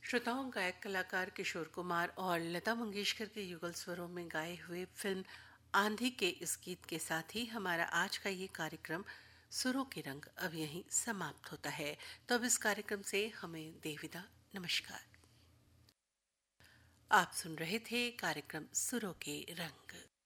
श्रोताओं, गायक कलाकार किशोर कुमार और लता मंगेशकर के युगल स्वरों में गाए हुए फिल्म आंधी के इस गीत के साथ ही हमारा आज का ये कार्यक्रम सुरों के रंग अब यहीं समाप्त होता है। तो अब इस कार्यक्रम से हमें देविदा, नमस्कार। आप सुन रहे थे कार्यक्रम सुरों के रंग।